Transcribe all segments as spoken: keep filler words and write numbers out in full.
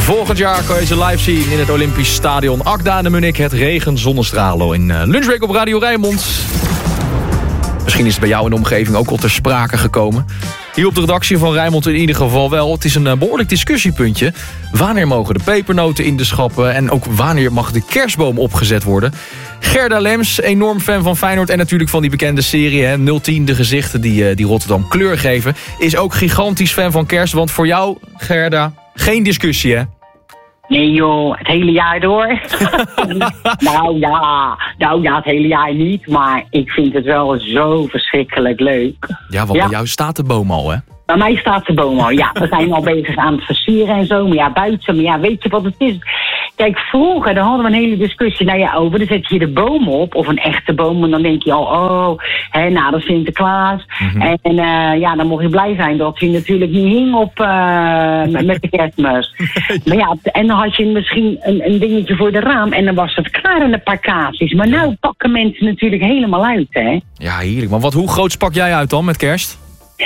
Volgend jaar kan je ze live zien in het Olympisch Stadion. Akda en Munich, het regen zonnestralen in uh, Lunchbreak op Radio Rijnmond. Misschien is het bij jou in de omgeving ook al ter sprake gekomen. Hier op de redactie van Rijnmond in ieder geval wel. Het is een uh, behoorlijk discussiepuntje. Wanneer mogen de pepernoten in de schappen? En ook wanneer mag de kerstboom opgezet worden? Gerda Lems, enorm fan van Feyenoord en natuurlijk van die bekende serie, hè, nul tien de gezichten die, uh, die Rotterdam kleur geven. Is ook gigantisch fan van kerst, want voor jou, Gerda, geen discussie, hè? Nee joh, het hele jaar door. nou ja, nou ja, het hele jaar niet, maar ik vind het wel zo verschrikkelijk leuk. Ja, want ja. Bij jou staat de boom al, hè? Bij mij staat de boom al, ja. We zijn al bezig aan het versieren en zo, maar ja, buiten. Maar ja, weet je wat het is? Kijk, vroeger, dan hadden we een hele discussie nou ja, over. Dan zet je de boom op, of een echte boom, en dan denk je al, oh, hè, nou, dat is Sinterklaas. Mm-hmm. En uh, ja, dan mocht je blij zijn dat hij natuurlijk niet hing op uh, met de kerstmis. Maar ja, en dan had je misschien een, een dingetje voor de raam, en dan was het klaar in een paar kaasjes. Maar nou pakken mensen natuurlijk helemaal uit, hè. Ja, heerlijk. Maar wat, hoe groot pak jij uit dan met kerst?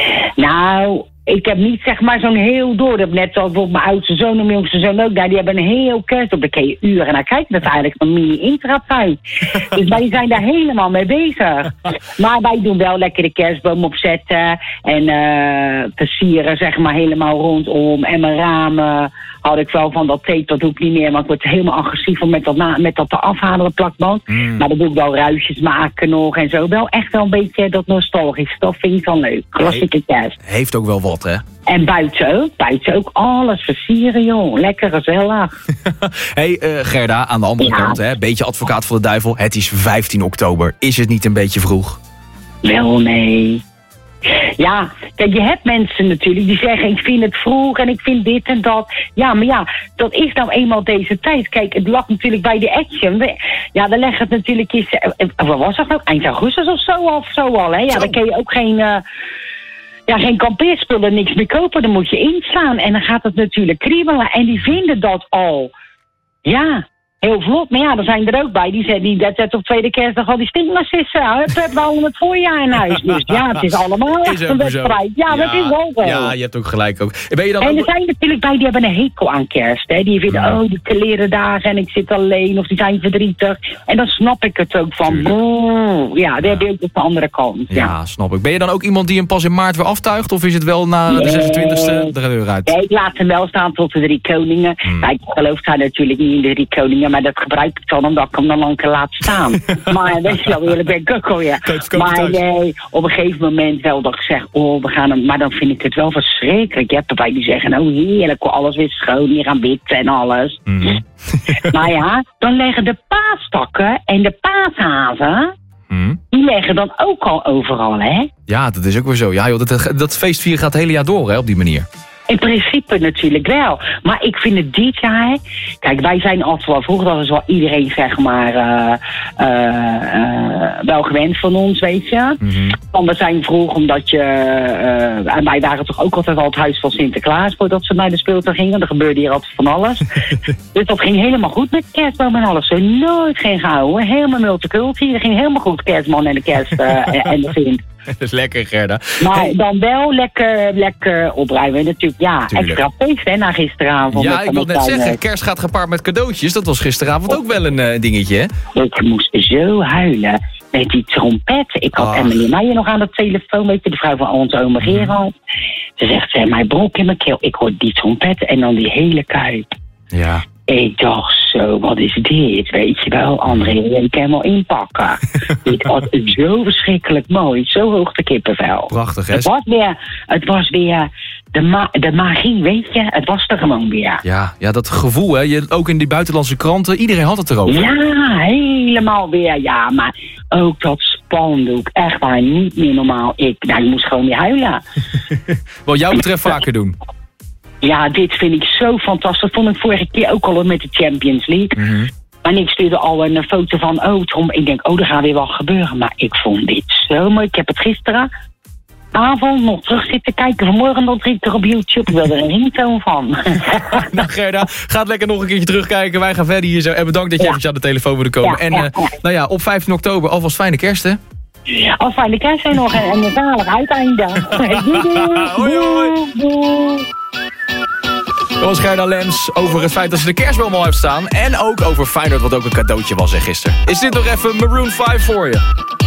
Nou, ik heb niet zeg maar zo'n heel door. Dat net zoals bijvoorbeeld mijn oudste zoon en mijn jongste zoon ook daar. Die hebben een heel kerst op. Daar kun je uren naar kijken. Dat is eigenlijk een mini-intrap uit. Dus wij zijn daar helemaal mee bezig. Maar wij doen wel lekker de kerstboom opzetten. En uh, versieren zeg maar helemaal rondom. En mijn ramen had ik wel van dat tape, dat doe ik niet meer. Maar ik word helemaal agressief om met dat, na, met dat te afhalen, dat plakband. Mm. Maar dan doe ik wel ruitjes maken nog en zo. Wel echt wel een beetje dat nostalgisch. Dat vind ik dan leuk. Klassieke kerst. Heeft ook wel wat, hè? En buiten ook. Buiten ook alles versieren, joh. Lekker gezellig. hey, uh, Gerda, aan de andere ja. kant, hè? Beetje advocaat van de duivel. Het is vijftien oktober. Is het niet een beetje vroeg? Wel, nee. Ja, kijk, je hebt mensen natuurlijk die zeggen, ik vind het vroeg en ik vind dit en dat. Ja, maar ja, dat is nou eenmaal deze tijd. Kijk, het lag natuurlijk bij de Action. Ja, dan leg het natuurlijk eens, wat was dat nou? Eind augustus of zo of zo al, hè? Ja, dan kun je ook geen, uh, ja, geen kampeerspullen, niks meer kopen. Dan moet je inslaan en dan gaat het natuurlijk kriebelen. En die vinden dat al, ja, heel vlot. Maar ja, er zijn er ook bij. Die zetten die, dat zet op tweede kerstdag al die stinknarcissen. Het hebben we al in het voorjaar in huis. Dus ja, het is allemaal echt een wedstrijd. Ja, ja, dat is wel zo. Ja, je hebt ook gelijk ook. Ben je dan en ook... er zijn natuurlijk bij die hebben een hekel aan kerst. Hè. Die vinden, ja. oh, die kleren dagen en ik zit alleen. Of die zijn verdrietig. En dan snap ik het ook van. Brrr, ja, daar ja. heb je ook de andere kant. Ja. ja, snap ik. Ben je dan ook iemand die hem pas in maart weer aftuigt? Of is het wel na nee. de zesentwintigste de deur uit? Nee, ik laat hem wel staan tot de drie koningen. Hmm. Nou, ik geloof daar natuurlijk niet in de drie koningen. Maar dat gebruik ik dan omdat ik hem dan lang kan laten staan. Maar weet je wel, eerlijk ben ik ook al, ja. Maar nee, op een gegeven moment wel dat ik zeg, oh, we gaan hem... Maar dan vind ik het wel verschrikkelijk. Je hebt erbij die zeggen, oh heerlijk, alles weer schoon, hier aan wit en alles. Mm-hmm. Maar ja, dan leggen de paastakken en de paashazen... Mm. Die leggen dan ook al overal, hè? Ja, dat is ook weer zo. Ja, joh, dat, dat feestvieren gaat het hele jaar door, hè, op die manier. In principe natuurlijk wel. Maar ik vind het dit jaar... Kijk, wij zijn altijd wel... Vroeger was wel iedereen, zeg maar... Uh, uh, uh, wel gewend van ons, weet je. Mm-hmm. Want we zijn vroeg omdat je... Uh, en wij waren toch ook altijd al het huis van Sinterklaas... voordat ze naar de speeltuin gingen. Er gebeurde hier altijd van alles. Dus dat ging helemaal goed met kerstboom en alles. Zo nooit geen gehouden. Helemaal multiculti. Dat ging helemaal goed, kerstman en de kerst uh, en de Sint. Dat is lekker, Gerda. Maar hey. dan wel lekker, lekker opruimen. Natuurlijk, ja, Tuurlijk. extra feest, hè, na gisteravond. Ja, ik wil net zeggen, kerst gaat gepaard met cadeautjes. Dat was gisteravond ook wel een uh, dingetje, hè? Ik moest zo huilen met die trompet. Ik had Emily Meijer nog aan de telefoon, weet je, de vrouw van onze oom Gerald. Ze zegt, ze mijn brok in mijn keel. Ik hoor die trompet en dan die hele kuip. Ja. Ik dacht zo, wat is dit? Weet je wel, André, ik kan hem wel inpakken. Dit was zo verschrikkelijk mooi, zo hoog de kippenvel. Prachtig, hè? Het was weer, het was weer de, ma- de magie, weet je, het was er gewoon weer. Ja, ja, dat gevoel, hè? Je, ook in die buitenlandse kranten, iedereen had het erover. Ja, helemaal weer, ja, maar ook dat spandoek, echt waar, niet meer normaal. Ik, nou, je moest gewoon weer huilen. Wat jou betreft vaker doen. Ja, dit vind ik zo fantastisch. Dat vond ik vorige keer ook al met de Champions League. Mm-hmm. En ik stuurde al een foto van, oh, Tom, ik denk, oh, er gaat weer wat gebeuren. Maar ik vond dit zo mooi. Ik heb het gisteravond nog terug zitten kijken. Vanmorgen nog drie keer op YouTube. Ik wil er een ringtoon van. Nou, Gerda, ga het lekker nog een keertje terugkijken. Wij gaan verder hier zo. En bedankt dat je ja. even aan de telefoon wilde komen. Ja, en ja, uh, ja. nou ja, op vijftien oktober alvast fijne kerst, hè? Al fijne kerst en nog en een zalig uiteinde. Doei, doei. Hoi, hoi. Doei. Dat was Gerda Lens over het feit dat ze de kerstboom al heeft staan. En ook over Feyenoord, wat ook een cadeautje was hè, gisteren. Is dit nog even Maroon vijf voor je?